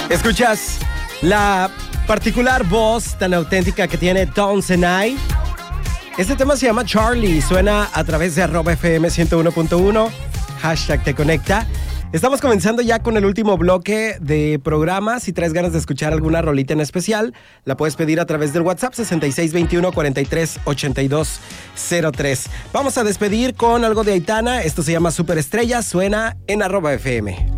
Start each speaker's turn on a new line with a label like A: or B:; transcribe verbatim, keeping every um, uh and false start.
A: Escuchas la particular voz tan auténtica que tiene Tones and I. Este tema se llama Charlie, suena a través de arroba F M ciento uno punto uno, hashtag te conecta. Estamos comenzando ya con el último bloque de programa. Si traes ganas de escuchar alguna rolita en especial, la puedes pedir a través del WhatsApp sesenta y seis veintiuno cuarenta y tres ochenta y dos cero tres. Vamos a despedir con algo de Aitana. Esto se llama Superestrella, suena en arroba F M.